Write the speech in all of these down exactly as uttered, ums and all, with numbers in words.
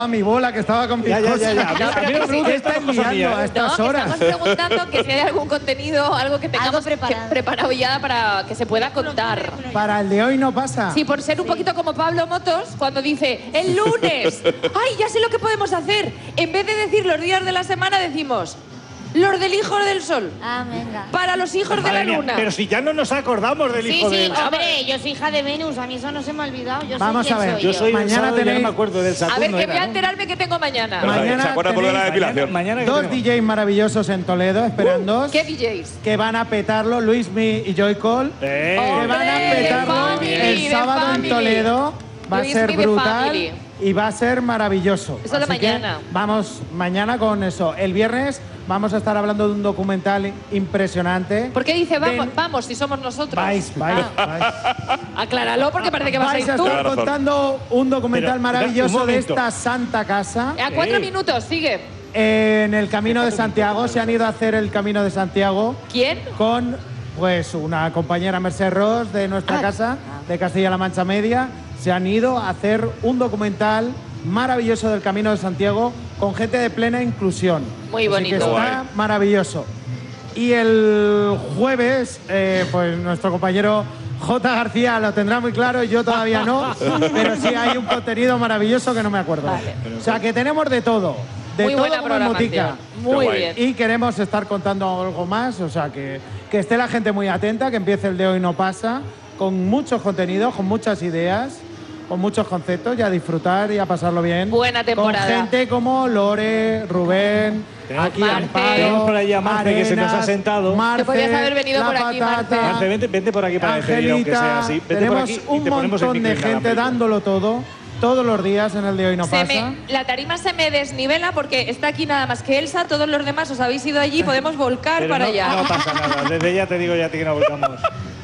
a mi bola que estaba con mis ya, ya, ya, ya. cosas. A mí, a mí me pregunta, ¿Qué esta está no es cosa enviando mía, a ¿eh? estas No, que horas? estamos preguntando que si hay algún contenido, algo que tengamos Algo preparado. que- preparado ya para que se pueda contar. Para el de hoy no pasa. Sí, por ser un poquito como Pablo Motos, cuando dice ¡el lunes! ¡Ay, ya sé lo que podemos hacer! En vez de decir los días de la semana, decimos los del hijo del sol. Ah, venga. Para los hijos de la Madre mía, luna. pero si ya no nos acordamos del Sí, hijo sí, de... hombre, yo soy hija de Venus, a mí eso no se me ha olvidado. Yo Vamos sé a quién ver, soy Yo soy Mañana del sábado, ya no tenéis- me acuerdo del A Saturno. ver, que voy era, a ¿no? enterarme que tengo mañana. Pero, Mañana ¿se acuerda por lo de la tenéis- depilación? Mañana, mañana ¿qué Dos tenemos? D Js maravillosos en Toledo, esperando ¿Qué D Js? que van a petarlo, Luis Mi y Joy Cole. Eh, Que van a ¡Hombre, petarlo de family, el de sábado en family! Toledo. Va a Luis ser Mi de brutal family. y va a ser maravilloso. Eso de Así que mañana. Vamos mañana con eso. El viernes vamos a estar hablando de un documental impresionante. ¿Por qué dice vamos, De- vamos si somos nosotros? Vais, vais, vais. Acláralo porque parece que vas a Vais ir a tú. estar razón. contando un documental Pero, maravilloso un de momento. esta santa casa. A cuatro Sí. minutos, sigue. En el Camino de Santiago, se han ido a hacer el Camino de Santiago ¿Quién? con pues una compañera Mercedes Ross de nuestra Ah. casa, de Castilla-La Mancha Media. Se han ido a hacer un documental maravilloso del Camino de Santiago con gente de plena inclusión. Muy Así bonito. que está Guay. maravilloso. Y el jueves, eh, pues nuestro compañero J. García lo tendrá muy claro, yo todavía no, pero sí hay un contenido maravilloso que no me acuerdo. Vale. O sea, que tenemos de todo, de Muy todo buena como en Motica. programación. Muy Qué guay. bien. Y queremos estar contando algo más, o sea, que, que esté la gente muy atenta, que empiece el de hoy no pasa, con muchos contenidos, con muchas ideas, con muchos conceptos, y a disfrutar y a pasarlo bien. Buena temporada. Con gente como Lore, Rubén, Tenemos- aquí Marce. Amparo, Tenemos por allí a Marce, que se nos ha Arenas, sentado. Marce, Que podías haber venido La por aquí, Patata, Marce. Marce, vente, vente por aquí para despedir, aunque sea así. Vente tenemos por aquí y un te ponemos el montón de micro gente inalámbrico. dándolo todo, todos los días en el de hoy no Se pasa. me- la tarima se me desnivela porque está aquí nada más que Elsa, todos los demás os habéis ido allí, podemos volcar Pero para no, allá. no pasa nada, desde ya te digo ya que no volvamos.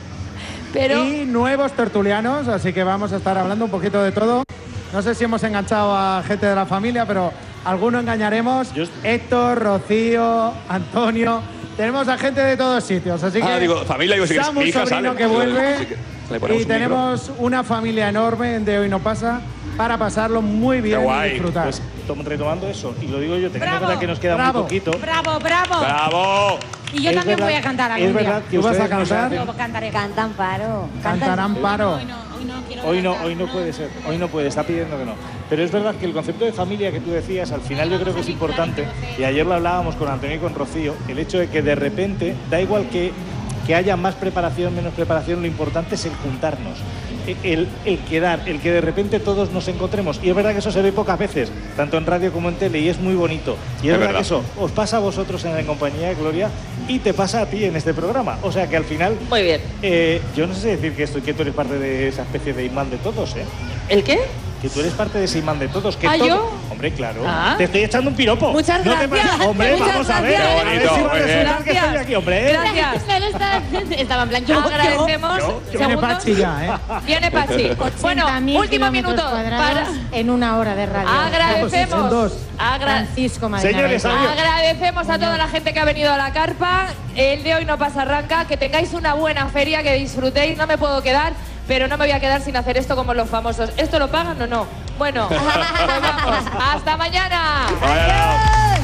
Pero Y nuevos tertulianos, así que vamos a estar hablando un poquito de todo. No sé si hemos enganchado a gente de la familia, pero alguno engañaremos. Yo- Héctor, Rocío, Antonio. Tenemos a gente de todos sitios, así que Ah, digo, familia, digo, sí que Samu, mi hija sobrino sale. que vuelve. Sí que- le ponemos Y un tenemos una familia enorme en de hoy no pasa para pasarlo muy bien Qué guay. y disfrutar. Pues tom- retomando eso, y lo digo yo, teniendo en Bravo, cuenta que nos queda bravo. muy poquito. Bravo, bravo. ¡Bravo! Y yo Es también verdad- voy a cantar Es algún verdad día. que ¿Tú vas a ustedes nos cantar? hacen- Yo cantaré. Canta Amparo. Cantarán paro. Hoy no, hoy no quiero Hoy no, cantar. hoy no puede ser, hoy no puede, está pidiendo que no. Pero es verdad que el concepto de familia que tú decías, al final yo creo que es importante, y ayer lo hablábamos con Antonio y con Rocío, el hecho de que de repente, da igual que, que haya más preparación, menos preparación, lo importante es el juntarnos, el, el quedar, el que de repente todos nos encontremos. Y es verdad que eso se ve pocas veces, tanto en radio como en tele, y es muy bonito. Y es, Es verdad, verdad. que eso os pasa a vosotros en la compañía de Gloria y te pasa a ti en este programa. O sea que al final, muy bien. eh, yo no sé decir que, estoy, que tú eres parte de esa especie de imán de todos, ¿eh? ¿El qué? Que tú eres parte de ese imán de todos. Que ¿Ah, todo- yo? Hombre, claro. Ah. Te estoy echando un piropo. Muchas ¿No te gracias. parece? Hombre, Muchas vamos a ver. gracias. A ver si va a Qué bonito, resultar que estoy gracias. aquí, hombre. ¿eh? Gracias. No, no está- estaba en plan, yo, Agradecemos. yo- yo- Viene ¿Segundos? Pachi ya, ¿eh? Viene Pachi. Bueno, último minuto para. En una hora de radio. Son Agradecemos. dos. agra- Francisco Madina. Señores, adiós. Agradecemos a toda la gente que ha venido a la carpa. El de hoy no pasa arranca. Que tengáis una buena feria, que disfrutéis. No me puedo quedar, pero no me voy a quedar sin hacer esto como los famosos. ¿Esto lo pagan o no? Bueno, pues vamos. ¡Hasta mañana! Vaya.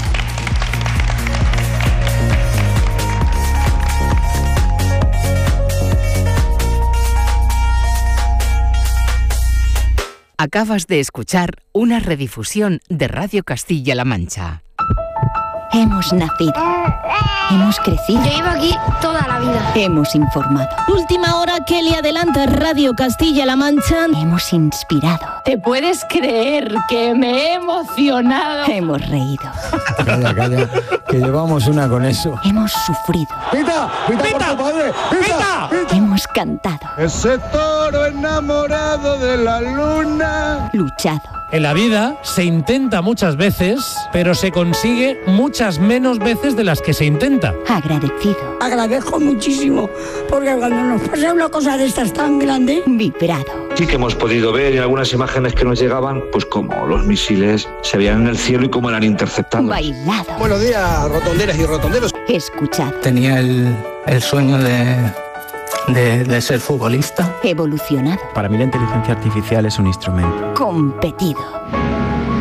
Acabas de escuchar una redifusión de Radio Castilla-La Mancha. Hemos nacido. Hemos crecido. Yo llevo aquí toda la vida. Hemos informado. Última hora que le adelanta Radio Castilla-La Mancha. Hemos inspirado. ¿Te puedes creer que me he emocionado? Hemos reído. Calla, calla, que llevamos una con eso. Hemos sufrido. ¡Pita! ¡Pita, por tu padre! ¡Pita! ¡Pita! Hemos cantado. Ese toro enamorado de la luna. Luchado. En la vida se intenta muchas veces, pero se consigue muchas menos veces de las que se intenta. Agradecido. Agradezco muchísimo, porque cuando nos pasa una cosa de estas tan grande... Vibrado. Sí que hemos podido ver en algunas imágenes que nos llegaban, pues como los misiles se veían en el cielo y cómo eran interceptados. Bailado. Buenos días, rotonderas y rotonderos. Escuchado. Tenía el, el sueño de, de, de ser futbolista. Evolucionado. Para mí la inteligencia artificial es un instrumento. Competido.